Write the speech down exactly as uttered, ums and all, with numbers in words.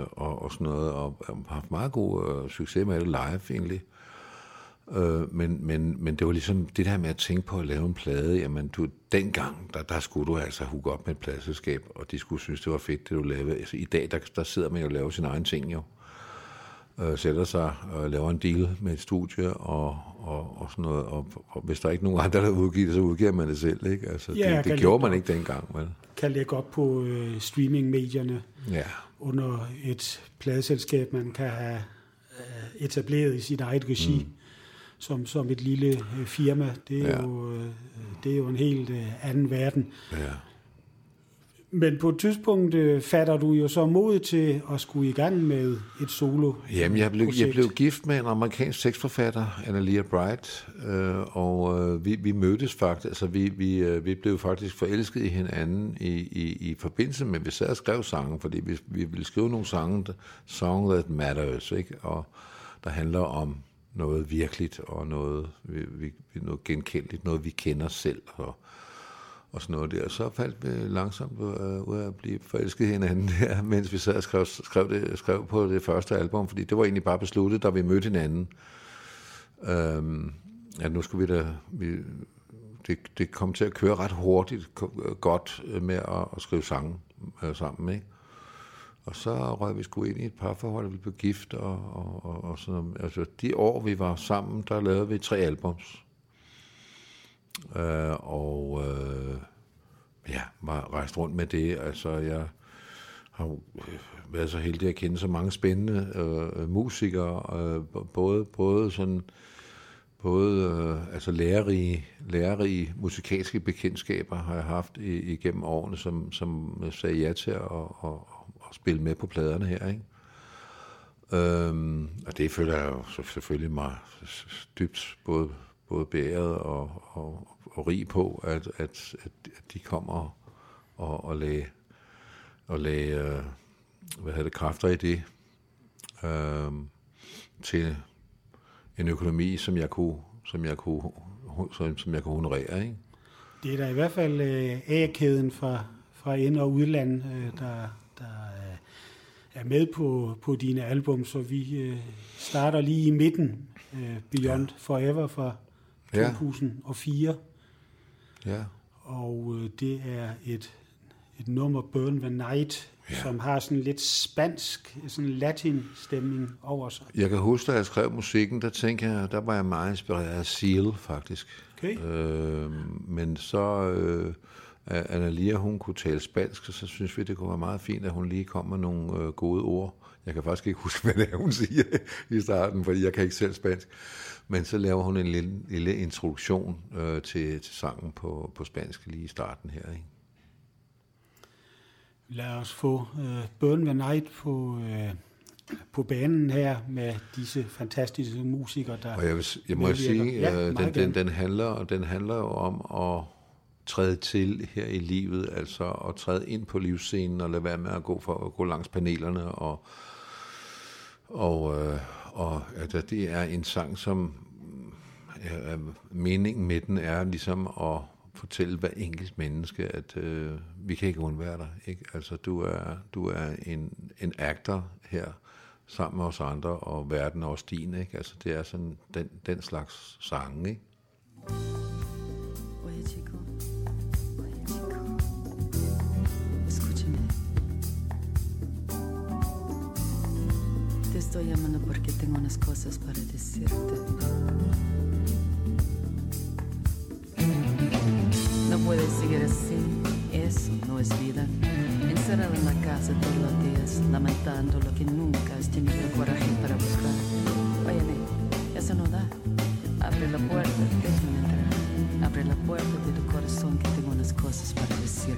og, og sådan noget, og har haft meget god øh, succes med det live egentlig. Øh, men, men, men det var ligesom det der med at tænke på at lave en plade, jamen du, dengang, der, der skulle du altså hooke op med et pladeselskab, og de skulle synes, det var fedt, det du lavede. Altså, i dag, der, der sidder man jo og laver sin egen ting jo. Øh, sætter sig og laver en deal med et studie og, og, og sådan noget, og, og hvis der er ikke nogen andre, der udgiver det, så udgiver man det selv, ikke? Altså, ja, det det gjorde man ikke dengang, vel? Kan lægge op på øh, streamingmedierne ja. under et pladeselskab, man kan have øh, etableret i sit eget regi, mm. som, som et lille øh, firma. Det er, ja. jo, øh, det er jo en helt øh, anden verden. Ja. Men på et tidspunkt øh, fatter du jo så mod til at skulle i gang med et solo. Jamen, jeg blev, jeg blev gift med en amerikansk tekstforfatter, Analia Bright, øh, og øh, vi, vi mødtes faktisk, altså vi, vi, øh, vi blev faktisk forelsket i hinanden i, i, i forbindelse med, vi sad og skrev sange, fordi vi, vi ville skrive nogle sange, Song That Matters, ikke? Og der handler om noget virkeligt, og noget, vi, vi, noget genkendeligt, noget vi kender selv, og og sådan noget der. Så faldt vi langsomt øh, ud af at blive forelsket i hinanden der, mens vi sad og skrev, skrev, det, skrev på det første album, fordi det var egentlig bare besluttet, da vi mødte hinanden, øhm, at nu skulle vi da, vi, det, det kom til at køre ret hurtigt, godt med at, at skrive sange øh, sammen, ikke? Og så røg vi sgu ind i et parforhold, og vi blev gift, og, og, og, og sådan. Altså, de år, vi var sammen, der lavede vi tre albums. Uh, og uh, ja, var rejst rundt med det. Altså, jeg har været så heldig at kende så mange spændende uh, musikere, uh, både, både sådan, både uh, altså lærerige, lærerige musikalske bekendtskaber har jeg haft i, igennem årene, som, som sagde ja til at og, og, og spille med på pladerne her, ikke? Um, og det føler jeg jo selvfølgelig mig dybt både både beæret og, og, og rig på, at, at, at de kommer og, og lagde, og lagde øh, hvad hedder det, kræfter i det, øh, til en økonomi, som jeg kunne, som jeg kunne, som, som jeg kunne honorere, ikke? Det er da i hvert fald øh, A-kæden fra, fra ind- og udland, øh, der, der øh, er med på, på dine album, så vi øh, starter lige i midten, øh, Beyond ja. Forever fra to tusind og fire. Ja. Og øh, det er et, et nummer, Burn the Night, ja. Som har sådan lidt spansk, sådan latin-stemning over sig. Jeg kan huske, da jeg skrev musikken, der tænkte jeg, der var jeg meget inspireret af Seal, faktisk. Okay. Øh, men så øh, Analia, hun kunne tale spansk, så, så synes vi, det kunne være meget fint, at hun lige kom med nogle øh, gode ord. Jeg kan faktisk ikke huske, hvad det er, hun siger i starten, fordi jeg kan ikke selv spansk. Men så laver hun en lille, lille introduktion øh, til, til sangen på, på spansk lige i starten her, ikke? Lad os få øh, Burn the Night på, øh, på banen her med disse fantastiske musikere, der og jeg, vil, jeg må medvirker. sige, Ja, øh, den, den, den, handler, den handler jo om at træde til her i livet, altså at træde ind på livsscenen og lade være med at gå, for, at gå langs panelerne og og øh, Og altså, det er en sang, som ja, meningen med den er ligesom at fortælle hver enkelt menneske, at øh, vi kan ikke undvære dig, ikke? Altså, du er, du er en, en actor her sammen med os andre, og verden er også din, ikke? Altså, det er sådan den, den slags sange, ikke? Oye, chico. Oye, chico. Escúchame. Te estoy llamando porque tengo unas cosas para decirte. No puedes seguir así, eso no es vida. Encerrado en la casa todos los días, lamentando lo que nunca has tenido coraje para buscar. Óyeme, eso no da. Abre la puerta, déjame entrar. Abre la puerta de tu corazón que tengo unas cosas para decirte.